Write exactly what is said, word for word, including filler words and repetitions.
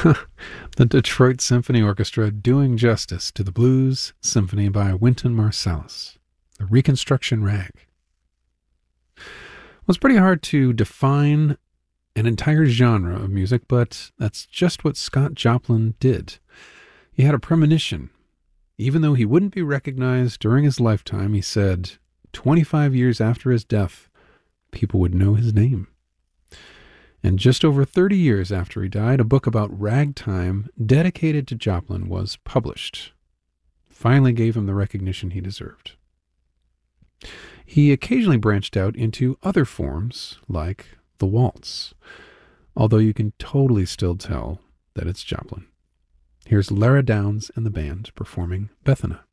The Detroit Symphony Orchestra doing justice to the blues symphony by Wynton Marsalis, the Reconstruction Rag. Well, it's pretty hard to define an entire genre of music, but that's just what Scott Joplin did. He had a premonition. Even though he wouldn't be recognized during his lifetime, he said twenty-five years after his death, people would know his name. And just over thirty years after he died, a book about ragtime dedicated to Joplin was published. Finally gave him the recognition he deserved. He occasionally branched out into other forms, like the waltz, although you can totally still tell that it's Joplin. Here's Lara Downs and the band performing Bethana.